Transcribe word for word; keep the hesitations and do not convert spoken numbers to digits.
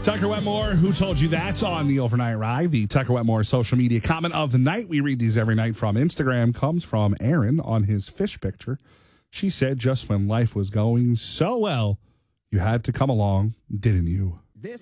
Tucker Wetmore, who told you that's on the overnight ride? The Tucker Wetmore social media comment of the night. We read these every night from Instagram. Comes from Aaron on his fish picture. She said, just when life was going so well, you had to come along, didn't you?